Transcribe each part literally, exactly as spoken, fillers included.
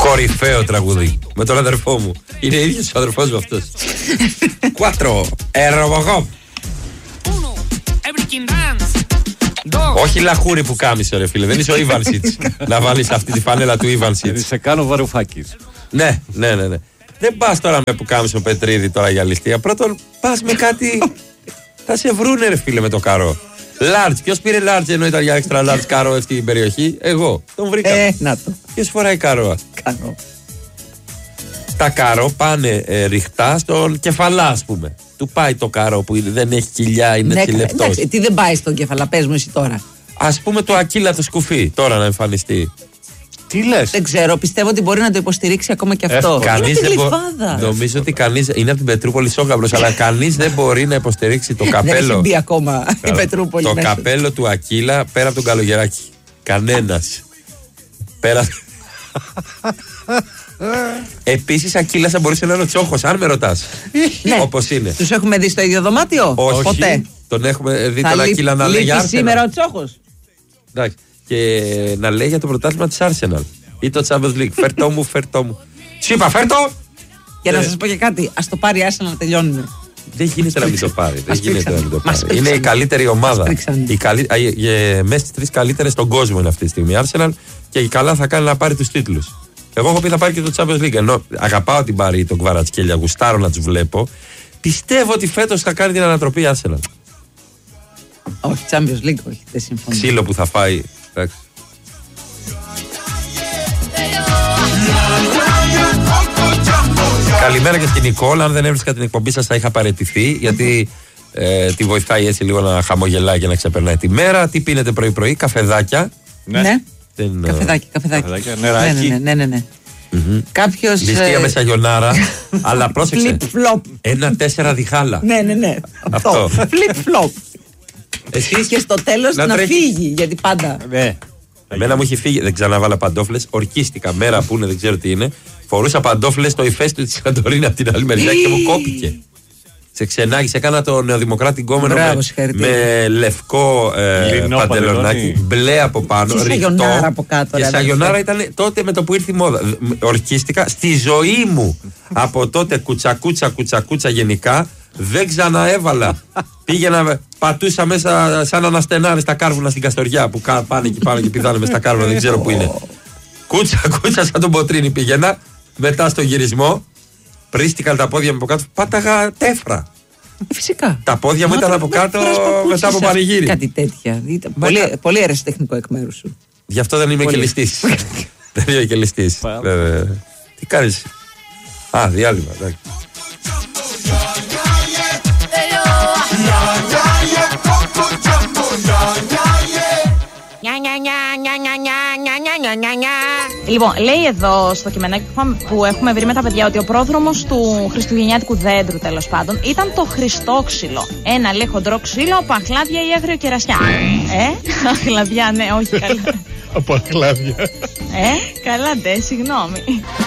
Κορυφαίο τραγούδι. Με τον αδερφό μου. Είναι ίδιος ο αδερφός μου αυτός. Quattro. Aerobocop. Όχι λαχούρι που κάμισε, ρε φίλε. Δεν είσαι ο Ιβανσιτς. Να βάλεις αυτή τη φανέλα του Ιβανσιτς. Σε κάνω Βαρουφάκης. Ναι, ναι, ναι, ναι. Δεν πας τώρα με που κάμισε ο Πετρίδη τώρα για ληστεία. Πρώτον, πας με κάτι. Θα σε βρούνε, ρε φίλε, με το καρό. Large. Ποιος πήρε large ενώ ήταν για extra large καρό αυτή την περιοχή? Εγώ. Τον βρήκα. Ε, να το. Ποιος φοράει καρό? Καρό. Τα καρό πάνε ε, ρηχτά στον κεφαλά, ας πούμε. Του πάει το καρό που δεν έχει κοιλιά, είναι Ναι, έτσι λεπτός. εντάξει, τι δεν πάει στον κεφαλά, πες μου εσύ τώρα. Ας πούμε το Ακύλα το σκουφί τώρα να εμφανιστεί. Τι λες? Δεν ξέρω, πιστεύω ότι μπορεί να το υποστηρίξει ακόμα και αυτό. Κανείς Είναι δεν μπο... γλυφάδα. Νομίζω ότι κανείς. Είναι από την Πετρούπολη Σόκαμπλος, αλλά κανείς δεν μπορεί να υποστηρίξει το καπέλο. Δεν έχει μπει ακόμα η Πετρούπολη. Το μέσα. καπέλο του Ακύλα πέρα από τον Καλογεράκη. Κανένας. Πέρα. Επίσης, Ακύλας θα μπορούσε να είναι ο Τσόχος, αν με ρωτάς. Ναι. Όπως είναι. Τους έχουμε δει στο ίδιο δωμάτιο? Όχι. Ποτέ. Τον έχουμε δει Θα τον λείπει- Ακύλα να λέει για λείπει Arsenal. σήμερα ο Τσόχος. Εντάξει. Και να λέει για το πρωτάθλημα της Arsenal ή το Champions League. Φέρτο μου, φέρτο μου. Σου είπα, φέρτο! Και να Ε. σας πω και κάτι, ας το πάρει η Arsenal να τελειώνουμε. Δεν γίνεται να μην το πάρει. Δεν Μας γίνεται πρίξανε. να μην το Μας πάρει. Είναι η πρίξανε. καλύτερη ομάδα. Μας πρίξανε. Η καλύ... α, η- ε, μέσα στις τρεις καλύτερες στον κόσμο είναι αυτή τη στιγμή η Arsenal και η καλά θα κάνει να πάρει τους τίτλους. Εγώ έχω πει θα πάρει και το Champions League. Ενώ αγαπάω την Παρί, τον Κβαρατσκέλια, γουστάρω να τους βλέπω. Πιστεύω ότι φέτος θα κάνει την ανατροπή η Arsenal. Όχι, Champions League, όχι, δεν συμφωνώ. Ξύλο που θα φάει. Εντάξει. Καλημέρα και στην Νικόλα. Αν δεν έβρισκα την εκπομπή σας θα είχα παραιτηθεί, γιατί ε, τη βοηθάει έτσι λίγο να χαμογελάει και να ξεπερνάει τη μέρα. Τι πίνετε πρωί-πρωί? Καφεδάκια. Ναι. Δεν, Καφεδάκι, καφεδάκι. Καφεδάκια, Ναι, νεράκι. ναι, ναι, ναι, ναι. Mm-hmm. Κάποιος... Ληστεία ε, με σαγιονάρα. Αλλά πρόσεξε. Flip flop. Ένα τέσσερα διχάλα. Ναι, ναι, ναι. Αυτό. Αυτό. Flip flop. Εσείς Και στο τέλος να να, τρέχει. φύγει, γιατί πάντα. Ναι. Εμένα μου έχει φύγει, δεν ξαναβάλα παντόφλες. Ορκίστηκα μέρα που είναι, δεν ξέρω τι είναι. Φορούσα παντόφλες στο ηφαίστειο της Σαντορίνη από την άλλη μεριά και μου κόπηκε. Σε ξενάγησε, έκανα το νεοδημοκράτη γκόμενο Μπράβο, με, συγχαρητήρια. με λευκό ε, Λινό παντελονάκι, παντελόνι. μπλε από πάνω, Και ρηχτό. σαγιονάρα από κάτω, Και ρε, σαγιονάρα αδερφέ. ήταν τότε με το που ήρθε η μόδα. Ορκίστηκα στη ζωή μου. Από τότε κουτσακούτσα, κουτσακούτσα γενικά δεν ξαναέβαλα. Πήγαινα, πατούσα μέσα σαν αναστενάρι στα κάρβουνα στην Καστοριά που κα- πάνε εκεί πάνω και πηδάνε μες στα κάρβουνα, δεν ξέρω που είναι. Κούτσα, κούτσα σαν τον Ποτρίνη πήγαινα. Μετά στο γυρισμό, πρίστηκαν τα πόδια μου από κάτω, πάταγα τέφρα. Φυσικά. Τα πόδια μου Μα ήταν το από κάτω φοράς παπούτσια μετά από σε πανηγύρι. Κάτι τέτοια. Ήταν Μα πολύ, κα- πολύ αεραστεχνικό εκ μέρους σου. Γι' αυτό δεν είμαι Πολύ. και ληστής. Δεν είμαι και ληστής. Πα- Βέβαια. Τι κάνεις? Α, διάλειμμα. εντάξει. Λοιπόν, λέει εδώ στο κειμενάκι που έχουμε- που έχουμε βρει με τα παιδιά ότι ο πρόδρομος του χριστουγεννιάτικου δέντρου, τέλος πάντων, ήταν το χριστόξυλο. Ένα λέει χοντρό ξύλο από αχλάδια ή άγριο κερασιά. Ε, αχλαδιά, ναι, όχι καλά. Από αχλάδια. Ε, καλά, ντε, συγγνώμη.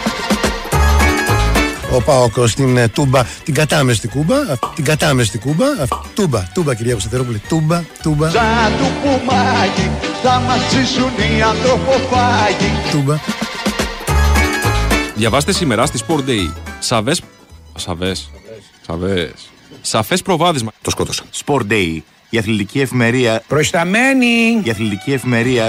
Ο Πάοκ στην ε, Τούμπα, την κατάμε στην Κούμπα, α, την κατάμε στην Κούμπα. α, Τούμπα, Τούμπα κυρία Κωνσταντερόπουλη, Τούμπα, Τούμπα, Σαν του πουμάκι θα μας ζήσουν οι ανθρωποφάγοι. Τούμπα. Διαβάστε σήμερα στη Sport Day. Σαβές. Σαβές. Σαβές. Σαφές προβάδισμα. Το σκότωσα. Sport Day, η αθλητική εφημερία. Προσταμένη. Η αθλητική εφημερία.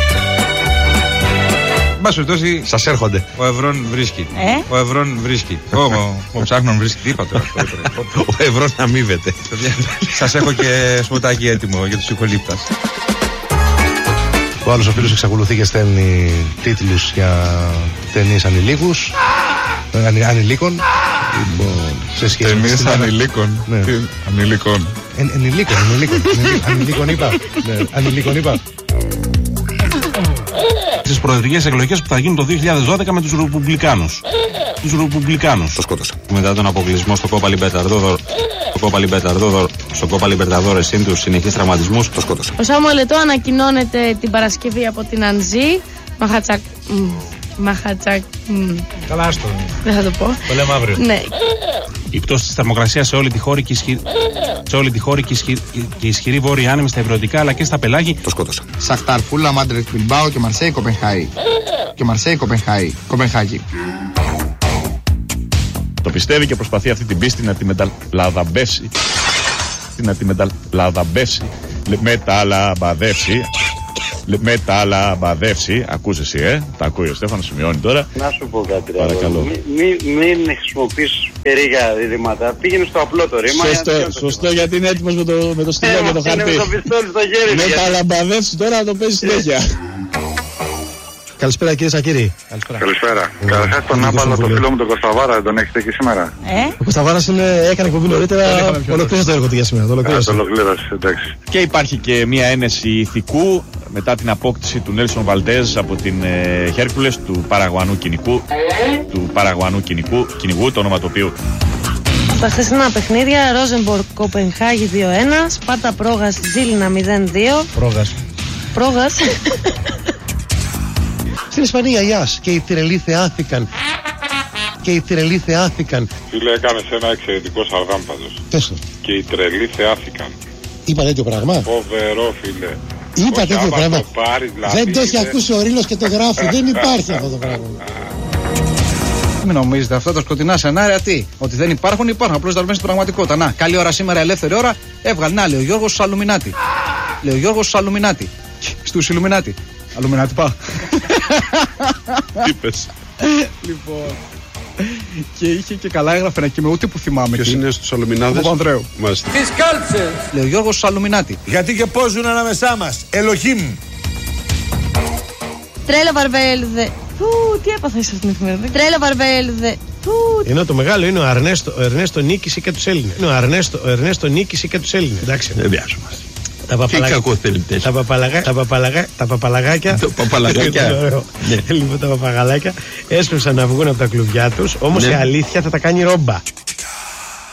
Μπας περιπτώσει, Σας έρχονται. ο Ευρών βρίσκει. Ε? Ο Ευρών βρίσκει. Ω, ο- ο Ψάχνων βρίσκει. Τι είπα τώρα. Ο Ευρών αμείβεται. Σας έχω και σποτάκι έτοιμο για τους ηχολήπτας. Ο άλλος ο φίλος εξακολουθεί και στέλνει τίτλους για ταινίες ανηλίκους, ε, ανη- ανηλίκων. Λοιπόν, σε σχέση με Ταινίες την- ανηλίκων. Ναι. Τι, ανηλίκων. Εν- Ενηλίκων, ενηλίκων, ενηλί- ανηλίκων είπα. Ναι, ανηλίκων είπα. Στις προεδρικές εκλογές που θα γίνουν το δύο χιλιάδες δώδεκα με τους Ρεπουμπλικάνους. Τους Ρεπουμπλικάνους. Το σκότωσα. Μετά τον αποκλεισμό στο Κόπα Λιμπερταδόρ, στο Κόπα Λιμπερταδόρ, στο Κόπα Λιμπερταδόρ, συν τους συνεχείς τραυματισμούς. Το σκότωσα. Ο Σάμουελ Ετώ ανακοινώνεται την Παρασκευή από την Ανζή. Μαχατσακ. μ, Μαχατσακ. μ, Καλά, άστο. Δεν θα το πω. Το λέμε αύριο. Ναι. Η πτώση της θερμοκρασίας σε όλη τη χώρα και ισχυρή, σε όλη τη χώρα και ισχυρή, και ισχυρή βόρεια άνεμη στα υδροτικά αλλά και στα πελάγη. Το σκότωσα. Σαχτάρ Φούλα, Μάντρετ Μπιλμπάο και Μαρσέη Κοπενχάη. Και ο Μαρσέη Κοπενχάγη. Κοπενχάγη. Το πιστεύει και προσπαθεί αυτή την πίστη να τη μεταλαδαμπεύσει. Να τη μεταλαδαμπεύσει. Μεταλαμπαδεύσει. Μεταλαμπαδεύσει. Ακούς εσύ, ε. Τα ακούει ο Στέφανος, σημειώνει τώρα. Να σου πω κάτι, παρακαλώ. Μην μη, μη χρησιμοποιείς περίγα διδήματα. Πήγαινε στο απλό το ρήμα. Σωστό, για σωστό γιατί είναι έτοιμος με το, με το στυλό και το χαρτί. Με το πιστόλι στο χέρι. Μεταλαμπαδεύσει τώρα να το παίζει συνέχεια. Καλησπέρα κύριε Σακύρη. Καλησπέρα. Καλησπέρα. Καταρχάς τον Άπαλο, το φίλο μου τον Κωνσταβάρα, δεν τον έχετε εκεί σήμερα. Ε? Ο Κωνσταβάρας έκανε εκπομπή νωρίτερα, ολοκλήρωσε το έργο του για σήμερα. Το ολοκλήρωσε. Εντάξει. Και υπάρχει και μια ένεση ηθικού μετά την απόκτηση του Νέλσον Βαλντέζ από την ε, Χέρκουλες του Παραγουανού κυνηγού, του Παραγουανού κυνηγού, κυνηγού, το όνομα του οποίου. Στα χθεσινά παιχνίδια, Ρόζενμπορκ Κοπενχάγη δύο ένα, Σπάρτα Πρόγας Ζήλινα μηδέν δύο. Πρόγας. Πρόγας. Στην Ισπανία, Ιάς, και οι τρελοί θεάθηκαν. Και οι τρελοί θεάθηκαν. Φίλε, έκανες ένα εξαιρετικό σαρδάμ πάντως. Πες το. Και οι τρελοί θεάθηκαν. Είπα τέτοιο πράγμα. Φοβερό, φίλε. Είπα τέτοιο πράγμα. Το πάρεις, δηλαδή, δεν το έχει είναι... ακούσει ο Ρήλος και το γράφει. Δεν υπάρχει αυτό το πράγμα. Μην νομίζετε αυτά τα σκοτεινά σενάρια τι. Ότι δεν υπάρχουν, υπάρχουν. Απλώς δαρμένοι στην πραγματικότητα. Να, καλή ώρα σήμερα, ελεύθερη ώρα. Έβγαλε. Να, λέει ο Γιώργος στους Αλουμινάτι. Λέει ο Γιώργος στους Αλουμινάτι. Στους Ιλουμινάτι. Αλουμινάτι πάω. Τι πες. Λοιπόν. Και είχε και καλά έγραφε ένα κείμενο, ούτε που θυμάμαι. Ποιος είναι στους Αλουμινάδες? Ο Παπανδρέου. Μάλιστα. Τις κάλτσες. Λέει ο Γιώργος στους Αλουμινάτι. Γιατί και πώς ζουν ανάμεσά μας. Ελοχήμ. Τρέλα Βαρβέλδε. Του, τι έπαθα σε αυτήν την εφημερίδα. Τρέλα Βαρβέλδε. Ενώ το μεγάλο είναι ο Αρνέστο, ο Ερνέστο νίκησε και τους Έλληνες. Είναι ο Αρνέστο, ο Ερνέστο νίκησε και τους Έλληνες. Εντάξει. Δεν βιάζομαστε. Τα παπαλαγάκια. Τα παπαλαγάκια. Τα παπαλαγάκια. Τα παπαλαγάκια. Τα παπαλαγάκια. Λοιπόν, τα παπαγαλάκια έσπευσαν να βγουν από τα κλουβιά τους. Όμως η αλήθεια θα τα κάνει ρόμπα.